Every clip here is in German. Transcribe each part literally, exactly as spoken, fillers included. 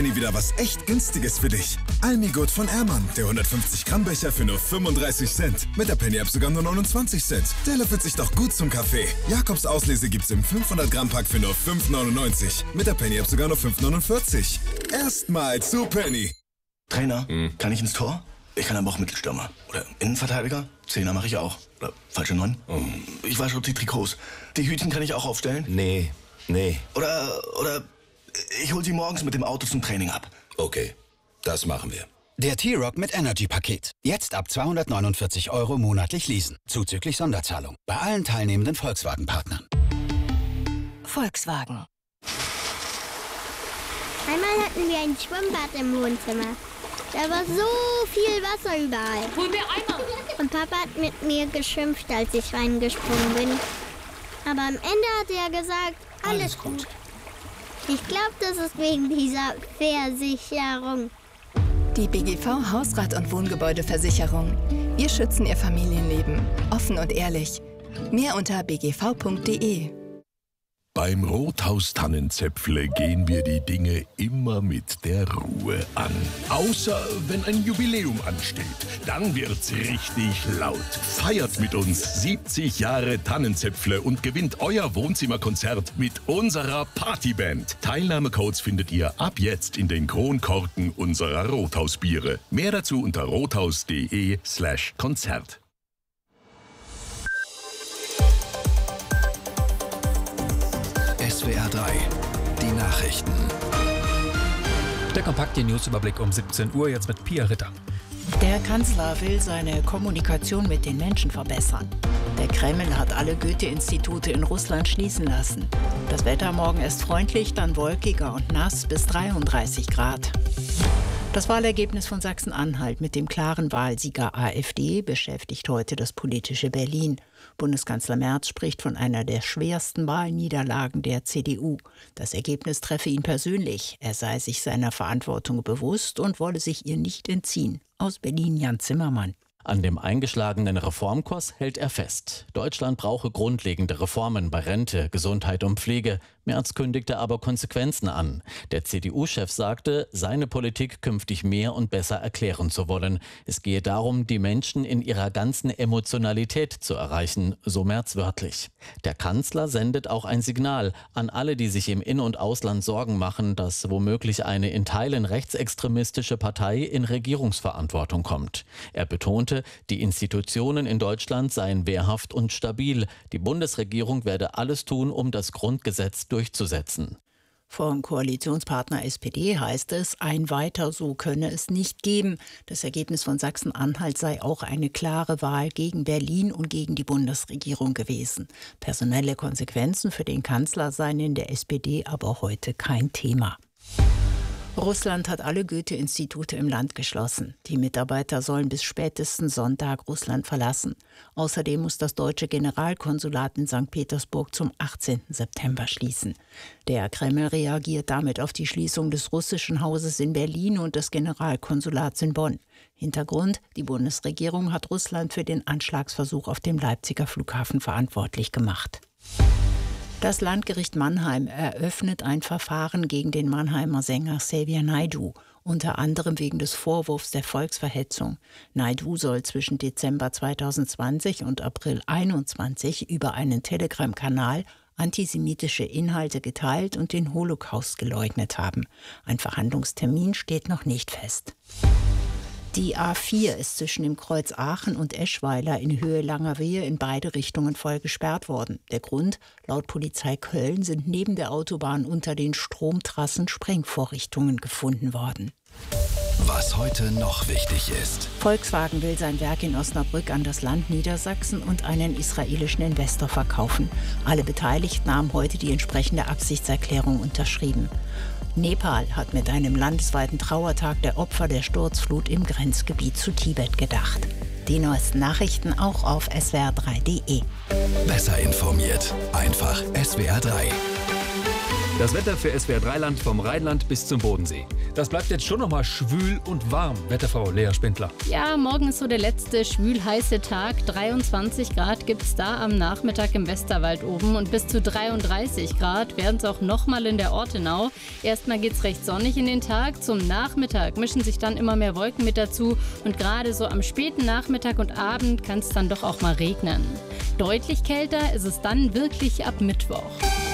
wieder was echt Günstiges für dich. Almigut von Ermann, der hundertfünfzig Gramm Becher für nur fünfunddreißig Cent. Mit der Penny App sogar nur neunundzwanzig Cent. Der löffelt sich doch gut zum Kaffee. Jakobs Auslese gibt's im fünfhundert Gramm Pack für nur fünf neunundneunzig. Mit der Penny App sogar nur fünf neunundvierzig. Erstmal zu Penny. Trainer, hm. kann ich ins Tor? Ich kann aber auch Mittelstürmer. Oder Innenverteidiger? Zehner mache ich auch. Oder falsche Neun? Oh. Ich wasche auch die Trikots. Die Hütchen kann ich auch aufstellen? Nee, nee. Oder, oder ich hol sie morgens mit dem Auto zum Training ab. Okay, das machen wir. Der T-Rock mit Energy-Paket. Jetzt ab zweihundertneunundvierzig Euro monatlich leasen. Zuzüglich Sonderzahlung. Bei allen teilnehmenden Volkswagen-Partnern. Volkswagen. Einmal hatten wir ein Schwimmbad im Wohnzimmer. Da war so viel Wasser überall. Hol mir Eimer! Und Papa hat mit mir geschimpft, als ich reingesprungen bin. Aber am Ende hat er gesagt, alles, alles gut. gut. Ich glaube, das ist wegen dieser Versicherung. Die B G V Hausrat- und Wohngebäudeversicherung. Wir schützen Ihr Familienleben. Offen und ehrlich. Mehr unter b g v punkt d e. Beim Rothaus Tannenzäpfle gehen wir die Dinge immer mit der Ruhe an. Außer wenn ein Jubiläum ansteht. Dann wird's richtig laut. Feiert mit uns siebzig Jahre Tannenzäpfle und gewinnt euer Wohnzimmerkonzert mit unserer Partyband. Teilnahmecodes findet ihr ab jetzt in den Kronkorken unserer Rothausbiere. Mehr dazu unter rothaus.de slash Konzert. S W R drei, die Nachrichten. Der kompakte Newsüberblick um siebzehn Uhr, jetzt mit Pia Ritter. Der Kanzler will seine Kommunikation mit den Menschen verbessern. Der Kreml hat alle Goethe-Institute in Russland schließen lassen. Das Wetter morgen ist freundlich, dann wolkiger und nass bis dreiunddreißig Grad. Das Wahlergebnis von Sachsen-Anhalt mit dem klaren Wahlsieger AfD beschäftigt heute das politische Berlin. Bundeskanzler Merz spricht von einer der schwersten Wahlniederlagen der C D U. Das Ergebnis treffe ihn persönlich. Er sei sich seiner Verantwortung bewusst und wolle sich ihr nicht entziehen. Aus Berlin Jan Zimmermann. An dem eingeschlagenen Reformkurs hält er fest. Deutschland brauche grundlegende Reformen bei Rente, Gesundheit und Pflege. Merz kündigte aber Konsequenzen an. Der C D U-Chef sagte, seine Politik künftig mehr und besser erklären zu wollen. Es gehe darum, die Menschen in ihrer ganzen Emotionalität zu erreichen, so Merz wörtlich. Der Kanzler sendet auch ein Signal an alle, die sich im In- und Ausland Sorgen machen, dass womöglich eine in Teilen rechtsextremistische Partei in Regierungsverantwortung kommt. Er betonte, die Institutionen in Deutschland seien wehrhaft und stabil. Die Bundesregierung werde alles tun, um das Grundgesetz durchzusetzen. Vom Koalitionspartner S P D heißt es, ein Weiter so könne es nicht geben. Das Ergebnis von Sachsen-Anhalt sei auch eine klare Wahl gegen Berlin und gegen die Bundesregierung gewesen. Personelle Konsequenzen für den Kanzler seien in der S P D aber heute kein Thema. Russland hat alle Goethe-Institute im Land geschlossen. Die Mitarbeiter sollen bis spätestens Sonntag Russland verlassen. Außerdem muss das deutsche Generalkonsulat in Sankt Petersburg zum achtzehnten September schließen. Der Kreml reagiert damit auf die Schließung des russischen Hauses in Berlin und des Generalkonsulats in Bonn. Hintergrund: Die Bundesregierung hat Russland für den Anschlagsversuch auf dem Leipziger Flughafen verantwortlich gemacht. Das Landgericht Mannheim eröffnet ein Verfahren gegen den Mannheimer Sänger Xavier Naidoo, unter anderem wegen des Vorwurfs der Volksverhetzung. Naidoo soll zwischen Dezember zweitausendzwanzig und April einundzwanzig über einen Telegram-Kanal antisemitische Inhalte geteilt und den Holocaust geleugnet haben. Ein Verhandlungstermin steht noch nicht fest. Die A vier ist zwischen dem Kreuz Aachen und Eschweiler in Höhe Langerwehe in beide Richtungen voll gesperrt worden. Der Grund: Laut Polizei Köln sind neben der Autobahn unter den Stromtrassen Sprengvorrichtungen gefunden worden. Was heute noch wichtig ist. Volkswagen will sein Werk in Osnabrück an das Land Niedersachsen und einen israelischen Investor verkaufen. Alle Beteiligten haben heute die entsprechende Absichtserklärung unterschrieben. Nepal hat mit einem landesweiten Trauertag der Opfer der Sturzflut im Grenzgebiet zu Tibet gedacht. Die neuesten Nachrichten auch auf S W R drei punkt de. Besser informiert. Einfach S W R drei. Das Wetter für S W R drei Land vom Rheinland bis zum Bodensee. Das bleibt jetzt schon noch mal schwül und warm, Wetterfrau Lea Spindler. Ja, morgen ist so der letzte schwül-heiße Tag. dreiundzwanzig Grad gibt es da am Nachmittag im Westerwald oben und bis zu dreiunddreißig Grad werden es auch noch mal in der Ortenau. Erstmal geht es recht sonnig in den Tag. Zum Nachmittag mischen sich dann immer mehr Wolken mit dazu und gerade so am späten Nachmittag und Abend kann es dann doch auch mal regnen. Deutlich kälter ist es dann wirklich ab Mittwoch.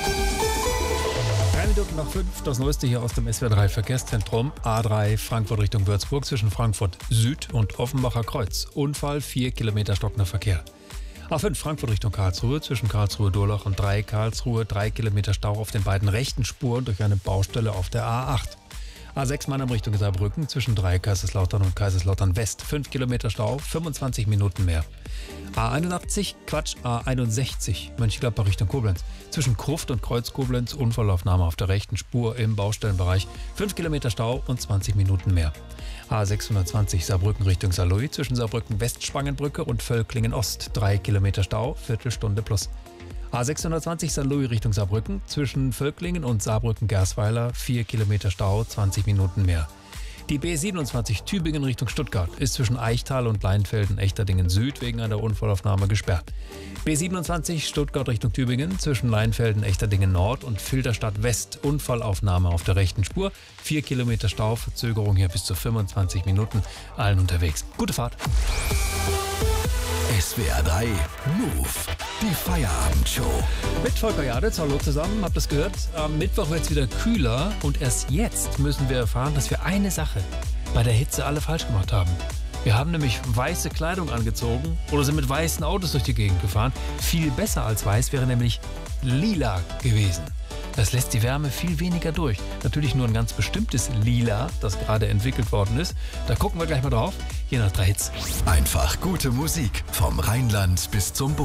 Drei Minuten nach fünf, das Neueste hier aus dem S W R drei Verkehrszentrum. A drei Frankfurt Richtung Würzburg zwischen Frankfurt Süd und Offenbacher Kreuz. Unfall, vier Kilometer stockender Verkehr. A fünf Frankfurt Richtung Karlsruhe zwischen Karlsruhe-Durlach und drei Karlsruhe. drei Kilometer Stau auf den beiden rechten Spuren durch eine Baustelle auf der A acht. A sechs Mannheim Richtung Saarbrücken zwischen drei Kaiserslautern und Kaiserslautern West. fünf Kilometer Stau, fünfundzwanzig Minuten mehr. A einundachtzig, Quatsch, A einundsechzig, Mönchengladbach Richtung Koblenz. Zwischen Kruft und Kreuz Koblenz, Unfallaufnahme auf der rechten Spur im Baustellenbereich. fünf Kilometer Stau und zwanzig Minuten mehr. A sechshundertzwanzig, Saarbrücken Richtung Saarlouis. Zwischen Saarbrücken West-Spangenbrücke und Völklingen Ost. drei Kilometer Stau, Viertelstunde plus. A sechshundertzwanzig Saarlouis Richtung Saarbrücken. Zwischen Völklingen und Saarbrücken-Gersweiler. vier Kilometer Stau, zwanzig Minuten mehr. Die B siebenundzwanzig Tübingen Richtung Stuttgart ist zwischen Eichtal und Leinfelden-Echterdingen Süd wegen einer Unfallaufnahme gesperrt. B siebenundzwanzig Stuttgart Richtung Tübingen zwischen Leinfelden-Echterdingen Nord und Filderstadt West. Unfallaufnahme auf der rechten Spur. vier Kilometer Stau, Verzögerung hier bis zu fünfundzwanzig Minuten. Allen unterwegs. Gute Fahrt. S W R drei Move, die Feierabendshow. Mit Volker Jaditz, hallo zusammen, habt ihr es gehört? Am Mittwoch wird es wieder kühler und erst jetzt müssen wir erfahren, dass wir eine Sache bei der Hitze alle falsch gemacht haben. Wir haben nämlich weiße Kleidung angezogen oder sind mit weißen Autos durch die Gegend gefahren. Viel besser als weiß wäre nämlich lila gewesen. Das lässt die Wärme viel weniger durch. Natürlich nur ein ganz bestimmtes Lila, das gerade entwickelt worden ist. Da gucken wir gleich mal drauf. Hier nach drei Hits. Einfach gute Musik vom Rheinland bis zum Bodensee.